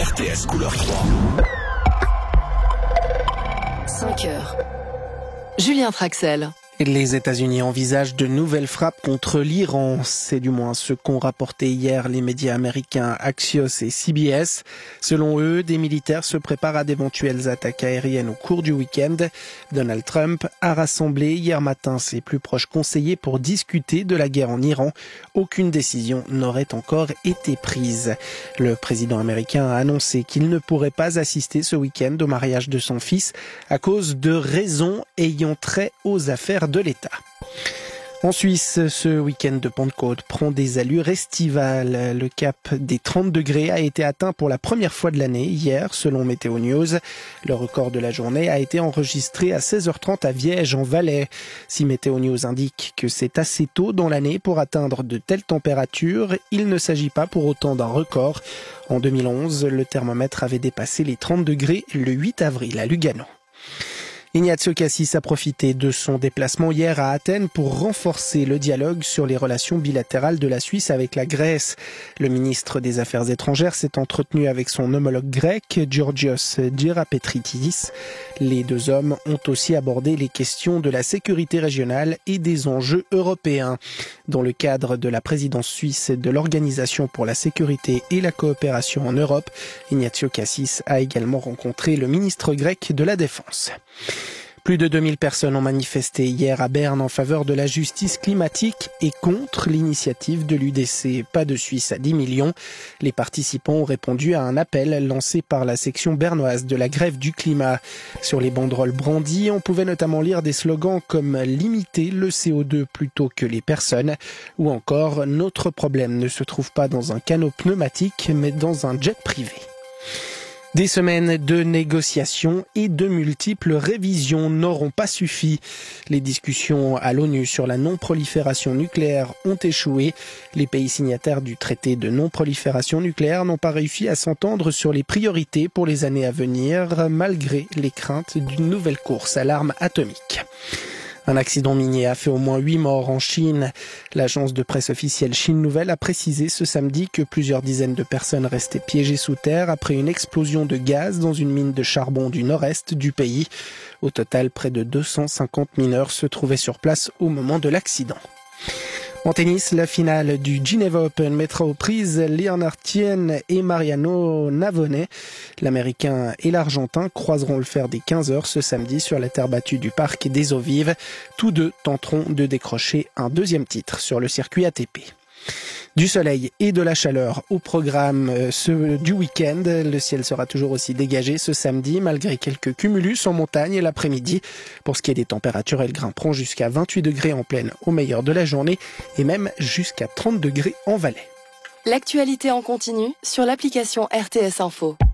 RTS couleur 3. 5 heures. Julien Traxel. Les États-Unis envisagent de nouvelles frappes contre l'Iran. C'est du moins ce qu'ont rapporté hier les médias américains Axios et CBS. Selon eux, des militaires se préparent à d'éventuelles attaques aériennes au cours du week-end. Donald Trump a rassemblé hier matin ses plus proches conseillers pour discuter de la guerre en Iran. Aucune décision n'aurait encore été prise. Le président américain a annoncé qu'il ne pourrait pas assister ce week-end au mariage de son fils à cause de raisons ayant trait aux affaires de l'État. En Suisse, ce week-end de Pentecôte prend des allures estivales. Le cap des 30 degrés a été atteint pour la première fois de l'année hier, selon Météo News. Le record de la journée a été enregistré à 16h30 à Viège, en Valais. Si Météo News indique que c'est assez tôt dans l'année pour atteindre de telles températures, il ne s'agit pas pour autant d'un record. En 2011, le thermomètre avait dépassé les 30 degrés le 8 avril à Lugano. Ignazio Cassis a profité de son déplacement hier à Athènes pour renforcer le dialogue sur les relations bilatérales de la Suisse avec la Grèce. Le ministre des Affaires étrangères s'est entretenu avec son homologue grec, Georgios Gerapetritis. Les deux hommes ont aussi abordé les questions de la sécurité régionale et des enjeux européens. Dans le cadre de la présidence suisse de l'Organisation pour la sécurité et la coopération en Europe, Ignazio Cassis a également rencontré le ministre grec de la Défense. Plus de 2000 personnes ont manifesté hier à Berne en faveur de la justice climatique et contre l'initiative de l'UDC Pas de Suisse à 10 millions. Les participants ont répondu à un appel lancé par la section bernoise de la grève du climat. Sur les banderoles brandies, on pouvait notamment lire des slogans comme « Limiter le CO2 plutôt que les personnes » ou encore « Notre problème ne se trouve pas dans un canot pneumatique mais dans un jet privé ». Des semaines de négociations et de multiples révisions n'auront pas suffi. Les discussions à l'ONU sur la non-prolifération nucléaire ont échoué. Les pays signataires du traité de non-prolifération nucléaire n'ont pas réussi à s'entendre sur les priorités pour les années à venir, malgré les craintes d'une nouvelle course à l'arme atomique. Un accident minier a fait au moins 8 morts en Chine. L'agence de presse officielle Chine Nouvelle a précisé ce samedi que plusieurs dizaines de personnes restaient piégées sous terre après une explosion de gaz dans une mine de charbon du nord-est du pays. Au total, près de 250 mineurs se trouvaient sur place au moment de l'accident. En tennis, la finale du Geneva Open mettra aux prises Leonard Thien et Mariano Navone. L'Américain et l'Argentin croiseront le fer des 15 heures ce samedi sur la terre battue du Parc des Eaux Vives. Tous deux tenteront de décrocher un deuxième titre sur le circuit ATP. Du soleil et de la chaleur au programme du week-end. Le ciel sera toujours aussi dégagé ce samedi, malgré quelques cumulus en montagne l'après-midi. Pour ce qui est des températures, elles grimperont jusqu'à 28 degrés en plaine au meilleur de la journée et même jusqu'à 30 degrés en Valais. L'actualité en continu sur l'application RTS Info.